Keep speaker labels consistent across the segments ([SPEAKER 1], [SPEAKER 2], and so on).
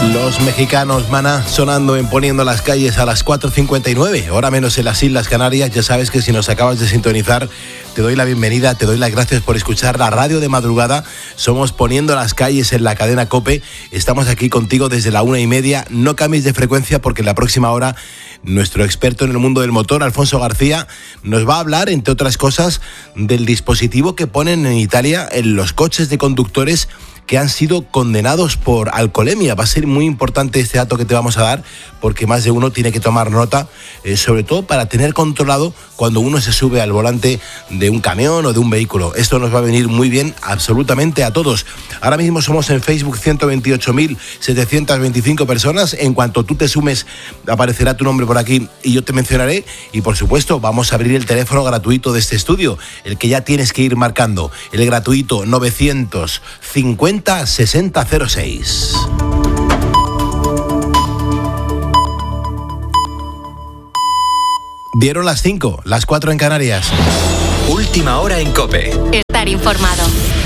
[SPEAKER 1] Los mexicanos, Maná, sonando en Poniendo las Calles a las 4:59, hora menos en las Islas Canarias. Ya sabes que si nos acabas de sintonizar, te doy la bienvenida, te doy las gracias por escuchar la radio de madrugada. Somos Poniendo las Calles en la cadena COPE. Estamos aquí contigo desde la 1:30. No cambies de frecuencia porque en la próxima hora nuestro experto en el mundo del motor, Alfonso García, nos va a hablar, entre otras cosas, del dispositivo que ponen en Italia en los coches de conductores que han sido condenados por alcoholemia. Va a ser muy importante este dato que te vamos a dar, porque más de uno tiene que tomar nota, sobre todo para tener controlado cuando uno se sube al volante de un camión o de un vehículo. Esto nos va a venir muy bien absolutamente a todos. Ahora mismo somos en Facebook 128.725 personas. En cuanto tú te sumes, aparecerá tu nombre por aquí y yo te mencionaré. Y por supuesto, vamos a abrir el teléfono gratuito de este estudio, el que ya tienes que ir marcando, el gratuito 950 6006. Dieron las 5, las 4 en Canarias.
[SPEAKER 2] Última hora en COPE.
[SPEAKER 3] Estar informado.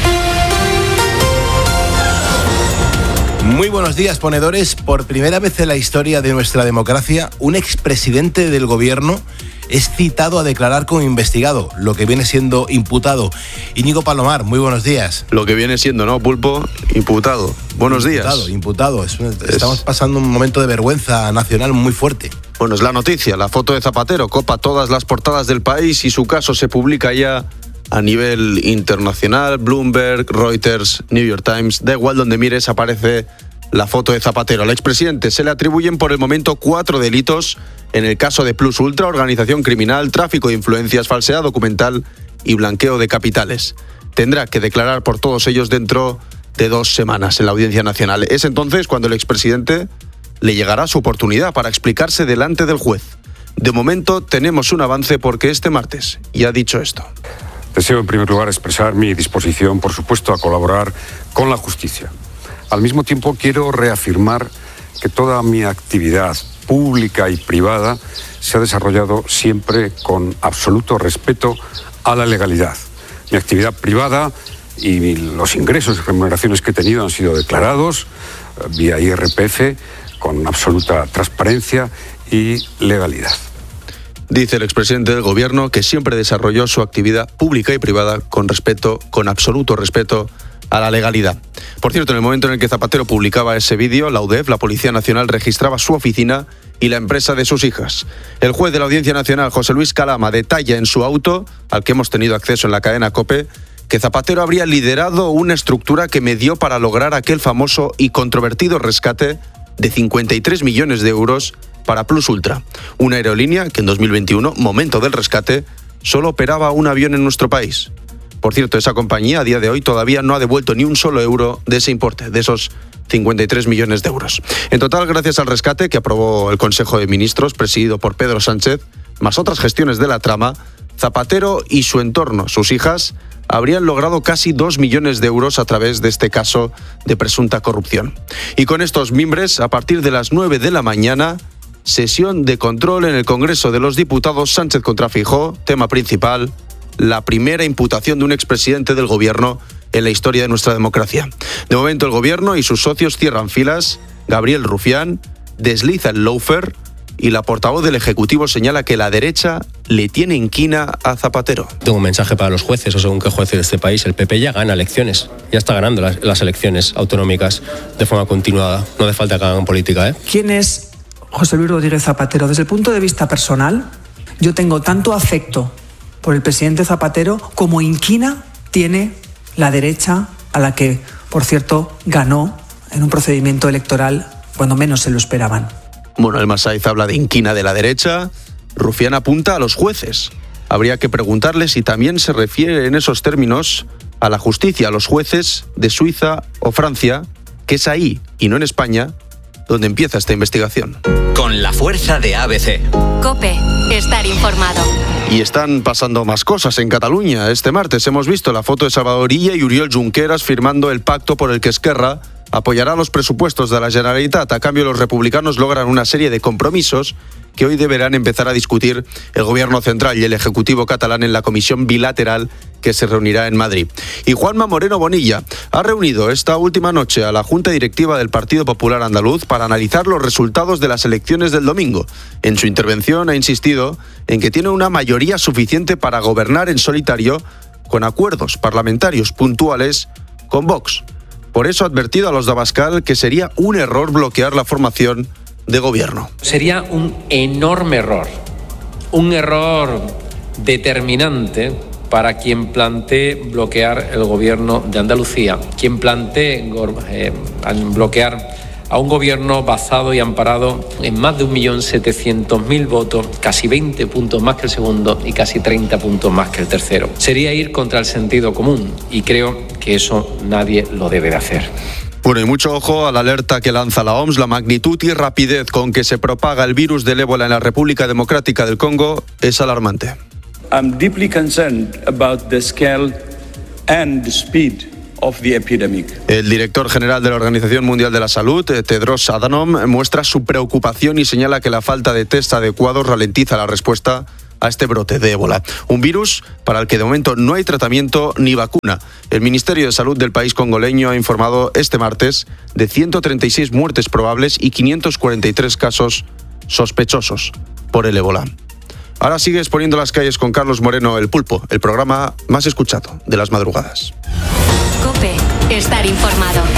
[SPEAKER 1] Muy buenos días, ponedores. Por primera vez en la historia de nuestra democracia, un expresidente del gobierno es citado a declarar como investigado, lo que viene siendo imputado. Íñigo Palomar, muy buenos días.
[SPEAKER 4] Lo que viene siendo, ¿no, Pulpo? Imputado. Buenos días.
[SPEAKER 1] Imputado. Estamos pasando un momento de vergüenza nacional muy fuerte.
[SPEAKER 4] Bueno, es la noticia. La foto de Zapatero copa todas las portadas del país y su caso se publica ya a nivel internacional. Bloomberg, Reuters, New York Times, da igual donde mires, aparece la foto de Zapatero. Al expresidente se le atribuyen por el momento 4 delitos en el caso de Plus Ultra: organización criminal, tráfico de influencias, falsedad documental y blanqueo de capitales. Tendrá que declarar por todos ellos dentro de 2 semanas en la Audiencia Nacional. Es entonces cuando el expresidente le llegará su oportunidad para explicarse delante del juez. De momento tenemos un avance porque este martes ya ha dicho esto.
[SPEAKER 5] Deseo en primer lugar expresar mi disposición, por supuesto, a colaborar con la justicia. Al mismo tiempo quiero reafirmar que toda mi actividad pública y privada se ha desarrollado siempre con absoluto respeto a la legalidad. Mi actividad privada y los ingresos y remuneraciones que he tenido han sido declarados vía IRPF con absoluta transparencia y legalidad.
[SPEAKER 4] Dice el expresidente del gobierno que siempre desarrolló su actividad pública y privada con absoluto respeto a la legalidad. Por cierto, en el momento en el que Zapatero publicaba ese vídeo, la UDEF, la Policía Nacional, registraba su oficina y la empresa de sus hijas. El juez de la Audiencia Nacional, José Luis Calama, detalla en su auto, al que hemos tenido acceso en la cadena COPE, que Zapatero habría liderado una estructura que medió para lograr aquel famoso y controvertido rescate de 53 millones de euros para Plus Ultra, una aerolínea que en 2021, momento del rescate, solo operaba un avión en nuestro país. Por cierto, esa compañía a día de hoy todavía no ha devuelto ni un solo euro de ese importe, de esos 53 millones de euros. En total, gracias al rescate que aprobó el Consejo de Ministros, presidido por Pedro Sánchez, más otras gestiones de la trama, Zapatero y su entorno, sus hijas, habrían logrado casi 2 millones de euros a través de este caso de presunta corrupción. Y con estos mimbres, a partir de las 9 de la mañana, sesión de control en el Congreso de los Diputados. Sánchez contra Feijóo, tema principal: la primera imputación de un expresidente del gobierno en la historia de nuestra democracia. De momento el gobierno y sus socios cierran filas. Gabriel Rufián desliza el lawfare y la portavoz del Ejecutivo señala que la derecha le tiene inquina a Zapatero.
[SPEAKER 6] Tengo un mensaje para los jueces, o según qué jueces de este país. El PP ya gana elecciones, ya está ganando las elecciones autonómicas de forma continuada. No hace falta que hagan política, ¿eh?
[SPEAKER 7] ¿Quién es José Luis Rodríguez Zapatero? Desde el punto de vista personal, yo tengo tanto afecto por el presidente Zapatero como inquina tiene la derecha, a la que, por cierto, ganó en un procedimiento electoral cuando menos se lo esperaban.
[SPEAKER 4] Bueno, el Masaiz habla de inquina de la derecha. Rufián apunta a los jueces. Habría que preguntarle si también se refiere en esos términos a la justicia, a los jueces de Suiza o Francia, que es ahí, y no en España, donde empieza esta investigación.
[SPEAKER 2] Con la fuerza de ABC.
[SPEAKER 3] COPE, estar informado.
[SPEAKER 4] Y están pasando más cosas en Cataluña. Este martes hemos visto la foto de Salvador Illa y Oriol Junqueras firmando el pacto por el que Esquerra apoyará los presupuestos de la Generalitat. A cambio, los republicanos logran una serie de compromisos que hoy deberán empezar a discutir el Gobierno central y el Ejecutivo catalán en la comisión bilateral que se reunirá en Madrid. Y Juanma Moreno Bonilla ha reunido esta última noche a la Junta Directiva del Partido Popular Andaluz para analizar los resultados de las elecciones del domingo. En su intervención ha insistido en que tiene una mayoría suficiente para gobernar en solitario con acuerdos parlamentarios puntuales con Vox. Por eso ha advertido a los de Abascal que sería un error bloquear la formación de gobierno.
[SPEAKER 8] Sería un enorme error, un error determinante para quien plantee bloquear el gobierno de Andalucía, quien plantee bloquear a un gobierno basado y amparado en más de 1.700.000 votos, casi 20 puntos más que el segundo y casi 30 puntos más que el tercero. Sería ir contra el sentido común y creo que eso nadie lo debe de hacer.
[SPEAKER 4] Bueno, y mucho ojo a la alerta que lanza la OMS. La magnitud y rapidez con que se propaga el virus del ébola en la República Democrática del Congo es alarmante.
[SPEAKER 9] I'm deeply concerned about the scale and the speed of the epidemic.
[SPEAKER 4] El director general de la Organización Mundial de la Salud, Tedros Adhanom, muestra su preocupación y señala que la falta de test adecuados ralentiza la respuesta a este brote de ébola. Un virus para el que de momento no hay tratamiento ni vacuna. El Ministerio de Salud del país congoleño ha informado este martes de 136 muertes probables y 543 casos sospechosos por el ébola. Ahora sigues poniendo las calles con Carlos Moreno, El Pulpo, el programa más escuchado de las madrugadas.
[SPEAKER 3] COPE. Estar informado.